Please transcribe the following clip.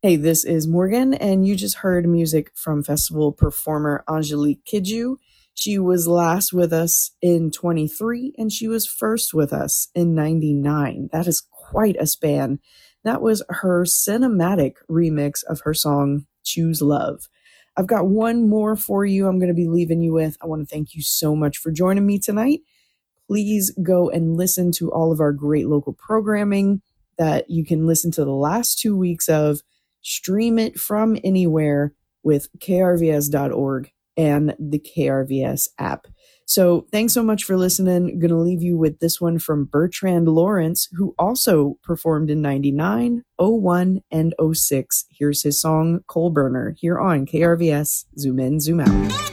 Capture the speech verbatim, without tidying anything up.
Hey, this is Morgan, and you just heard music from festival performer Angelique Kidjo. She was last with us in twenty-three, and she was first with us in ninety-nine. That is quite a span. That was her cinematic remix of her song, Choose Love. I've got one more for you I'm going to be leaving you with. I want to thank you so much for joining me tonight. Please go and listen to all of our great local programming that you can listen to the last two weeks of. Stream it from anywhere with K R V S dot org and the K R V S app. So thanks so much for listening. Going to leave you with this one from Bertrand Lawrence, who also performed in ninety-nine, oh one, and oh six. Here's his song, Coal Burner, here on K R V S. Zoom in, zoom out.